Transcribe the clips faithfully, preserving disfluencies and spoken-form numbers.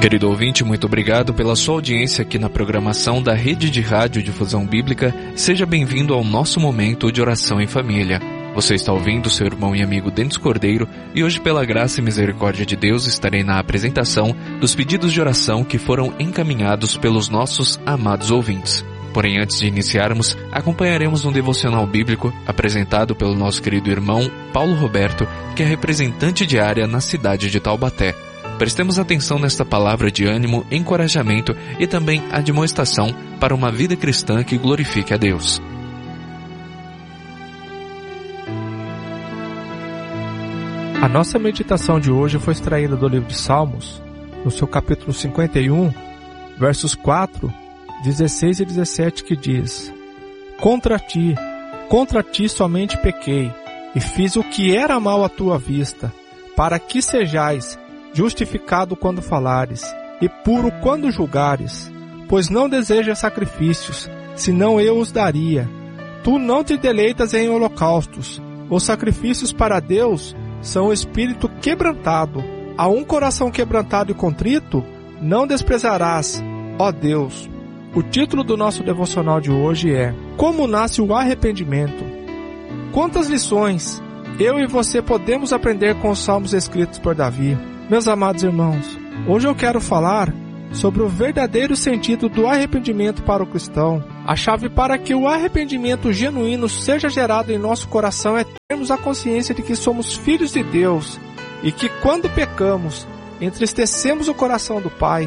Querido ouvinte, muito obrigado pela sua audiência aqui na programação da Rede de Rádio Difusão Bíblica. Seja bem-vindo ao nosso momento de oração em família. Você está ouvindo seu irmão e amigo Denis Cordeiro e hoje, pela graça e misericórdia de Deus, estarei na apresentação dos pedidos de oração que foram encaminhados pelos nossos amados ouvintes. Porém, antes de iniciarmos, acompanharemos um devocional bíblico apresentado pelo nosso querido irmão Paulo Roberto, que é representante de área na cidade de Taubaté. Prestemos atenção nesta palavra de ânimo, encorajamento e também admoestação para uma vida cristã que glorifique a Deus. A nossa meditação de hoje foi extraída do livro de Salmos, no seu capítulo cinquenta e um, versos quatro, dezesseis e dezessete, que diz: Contra ti, contra ti somente pequei, e fiz o que era mal à tua vista, para que sejais justificado quando falares, e puro quando julgares. Pois não desejas sacrifícios, senão eu os daria. Tu não te deleitas em holocaustos. Os sacrifícios para Deus são o espírito quebrantado. A um coração quebrantado e contrito não desprezarás, ó Deus. O título do nosso devocional de hoje é Como nasce o arrependimento? Quantas lições eu e você podemos aprender com os salmos escritos por Davi? Meus amados irmãos, hoje eu quero falar sobre o verdadeiro sentido do arrependimento para o cristão. A chave para que o arrependimento genuíno seja gerado em nosso coração é termos a consciência de que somos filhos de Deus e que quando pecamos, entristecemos o coração do Pai.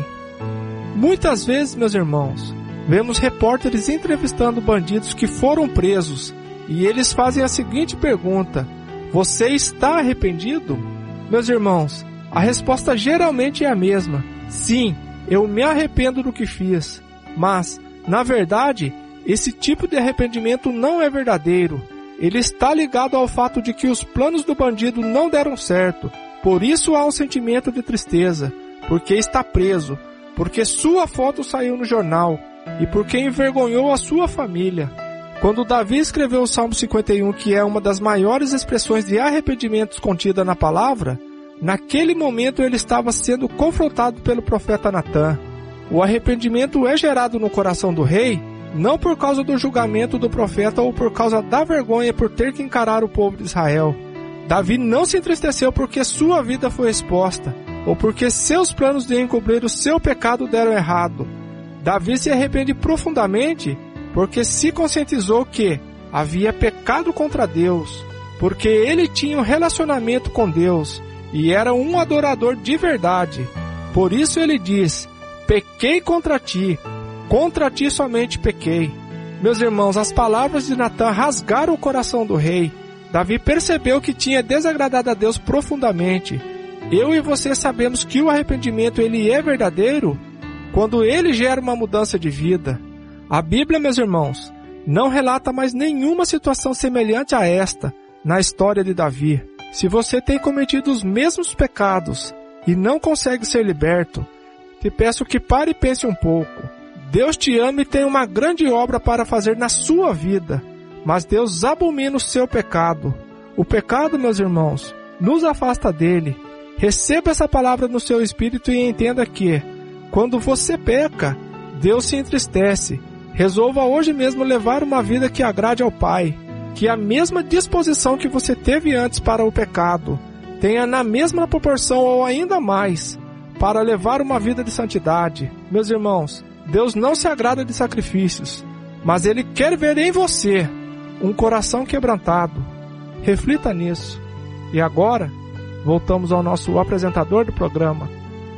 Muitas vezes, meus irmãos, vemos repórteres entrevistando bandidos que foram presos e eles fazem a seguinte pergunta: você está arrependido? Meus irmãos, a resposta geralmente é a mesma: sim, eu me arrependo do que fiz. Mas, na verdade, esse tipo de arrependimento não é verdadeiro. Ele está ligado ao fato de que os planos do bandido não deram certo. Por isso há um sentimento de tristeza, porque está preso, porque sua foto saiu no jornal e porque envergonhou a sua família. Quando Davi escreveu o Salmo cinquenta e um, que é uma das maiores expressões de arrependimentos contida na palavra, naquele momento ele estava sendo confrontado pelo profeta Natã. O arrependimento é gerado no coração do rei, não por causa do julgamento do profeta ou por causa da vergonha por ter que encarar o povo de Israel. Davi não se entristeceu porque sua vida foi exposta, ou porque seus planos de encobrir o seu pecado deram errado. Davi se arrepende profundamente porque se conscientizou que havia pecado contra Deus, porque ele tinha um relacionamento com Deus e era um adorador de verdade. Por isso ele diz: pequei contra ti, contra ti somente pequei. Meus irmãos, as palavras de Natã rasgaram o coração do rei. Davi percebeu que tinha desagradado a Deus profundamente. Eu e você sabemos que o arrependimento ele é verdadeiro quando ele gera uma mudança de vida. A Bíblia, meus irmãos, não relata mais nenhuma situação semelhante a esta na história de Davi. Se você tem cometido os mesmos pecados e não consegue ser liberto, te peço que pare e pense um pouco. Deus te ama e tem uma grande obra para fazer na sua vida, mas Deus abomina o seu pecado. O pecado, meus irmãos, nos afasta dele. Receba essa palavra no seu espírito e entenda que, quando você peca, Deus se entristece. Resolva hoje mesmo levar uma vida que agrade ao Pai. Que a mesma disposição que você teve antes para o pecado tenha na mesma proporção ou ainda mais para levar uma vida de santidade. Meus irmãos, Deus não se agrada de sacrifícios, mas Ele quer ver em você um coração quebrantado. Reflita nisso. E agora, voltamos ao nosso apresentador do programa.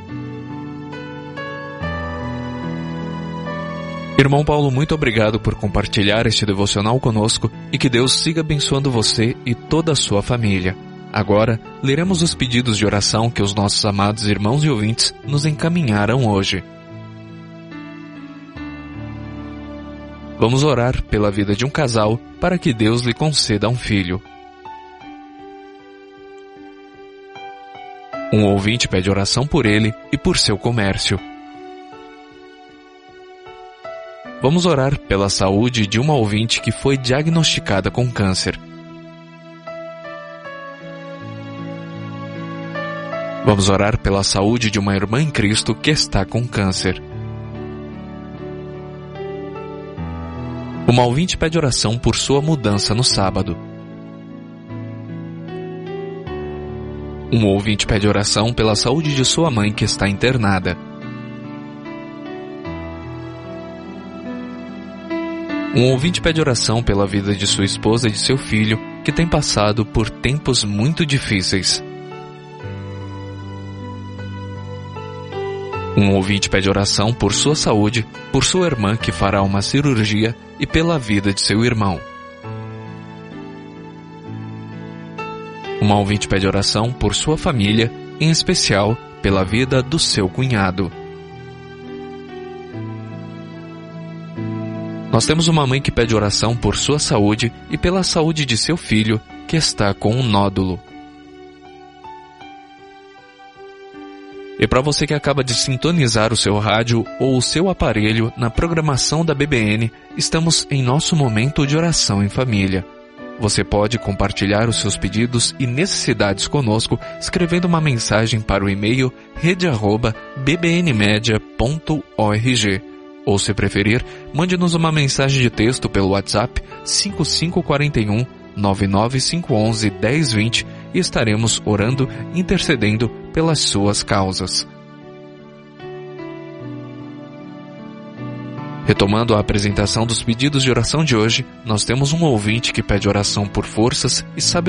Irmão Paulo, muito obrigado por compartilhar este devocional conosco e que Deus siga abençoando você e toda a sua família. Agora, leremos os pedidos de oração que os nossos amados irmãos e ouvintes nos encaminharam hoje. Vamos orar pela vida de um casal para que Deus lhe conceda um filho. Um ouvinte pede oração por ele e por seu comércio. Vamos orar pela saúde de uma ouvinte que foi diagnosticada com câncer. Vamos orar pela saúde de uma irmã em Cristo que está com câncer. Uma ouvinte pede oração por sua mudança no sábado. Um ouvinte pede oração pela saúde de sua mãe que está internada. Um ouvinte pede oração pela vida de sua esposa e de seu filho que tem passado por tempos muito difíceis. Um ouvinte pede oração por sua saúde, por sua irmã que fará uma cirurgia e pela vida de seu irmão. Uma ouvinte pede oração por sua família, em especial pela vida do seu cunhado. Nós temos uma mãe que pede oração por sua saúde e pela saúde de seu filho, que está com um nódulo. E para você que acaba de sintonizar o seu rádio ou o seu aparelho na programação da B B N, estamos em nosso momento de oração em família. Você pode compartilhar os seus pedidos e necessidades conosco escrevendo uma mensagem para o e-mail rede arroba b b n media ponto org. Ou, se preferir, mande-nos uma mensagem de texto pelo WhatsApp cinco cinco quatro um, nove nove cinco um um, um zero dois zero e estaremos orando e intercedendo pelas suas causas. Retomando a apresentação dos pedidos de oração de hoje, nós temos um ouvinte que pede oração por forças e sabedoria